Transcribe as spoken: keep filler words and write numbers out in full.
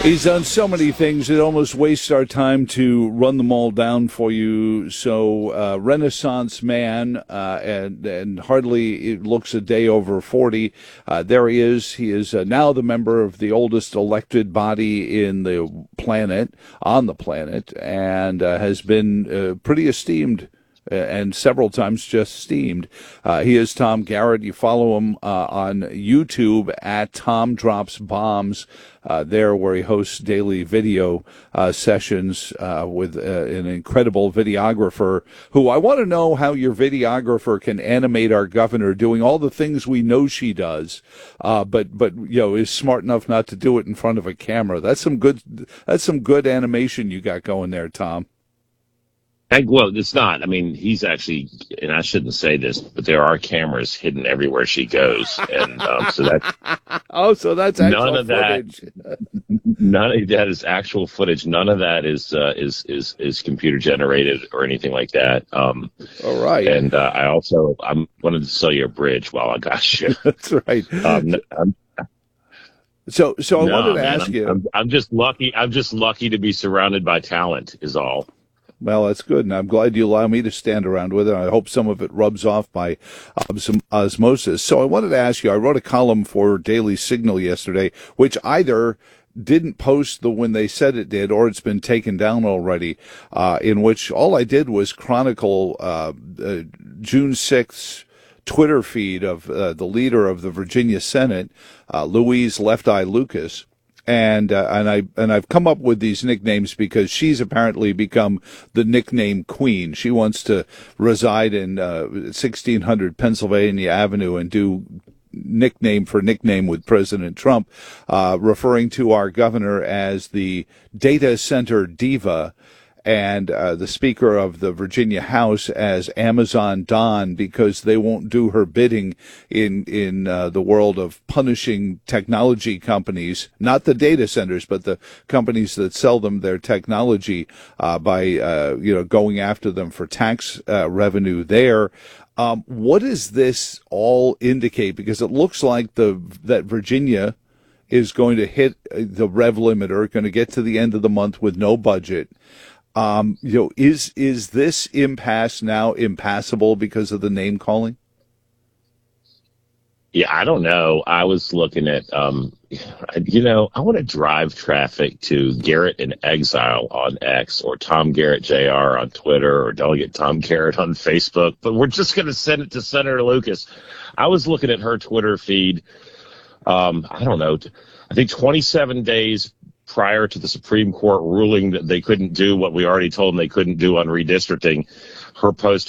He's done so many things, it almost wastes our time to run them all down for you. So, uh, Renaissance man, uh, and, and hardly it looks a day over forty. Uh, there he is. He is uh, now the member of the oldest elected body in the planet, on the planet, and uh, has been uh, pretty esteemed. And several times just steamed. Uh, he is Tom Garrett. You follow him uh, on YouTube at Tom Drops Bombs, uh, there where he hosts daily video uh, sessions uh, with uh, an incredible videographer who I want to know how your videographer can animate our governor doing all the things we know she does, uh, but but you know is smart enough not to do it in front of a camera. That's some good. That's some good animation you got going there, Tom. Well, it's not. I mean, he's actually, and I shouldn't say this, but there are cameras hidden everywhere she goes, and um, so that. Oh, so that's actual none of footage. That, none of that is actual footage. None of that is uh, is is is computer generated or anything like that. Um, All right. And uh, I also I wanted to sell you a bridge while I got you. That's right. Um, I'm, so, so I no, wanted to man, ask I'm, you. I'm, I'm just lucky. I'm just lucky to be surrounded by talent. Is all. Well, that's good, and I'm glad you allow me to stand around with it. I hope some of it rubs off by um, some osmosis. So I wanted to ask you, I wrote a column for Daily Signal yesterday, which either didn't post the when they said it did, or it's been taken down already, uh, in which all I did was chronicle uh, uh, June sixth Twitter feed of uh, the leader of the Virginia Senate, uh, Louise Left Eye Lucas. And uh, and I and I've come up with these nicknames because she's apparently become the nickname queen. She wants to reside in uh, sixteen hundred Pennsylvania Avenue and do nickname for nickname with President Trump, uh, referring to our governor as the data center diva, and uh, the Speaker of the Virginia House as Amazon Don, because they won't do her bidding in in uh, the world of punishing technology companies, not the data centers, but the companies that sell them their technology uh, by uh, you know going after them for tax uh, revenue there. Um, what does this all indicate? Because it looks like the that Virginia is going to hit the rev limiter, going to get to the end of the month with no budget. Um, you know, is is this impasse now impassable because of the name calling? Yeah, I don't know. I was looking at, um, you know, I want to drive traffic to Garrett in Exile on X, or Tom Garrett J R on Twitter, or Delegate Tom Garrett on Facebook, but we're just going to send it to Senator Lucas. I was looking at her Twitter feed. Um, I don't know. I think twenty-seven days prior to the Supreme Court ruling that they couldn't do what we already told them they couldn't do on redistricting, her post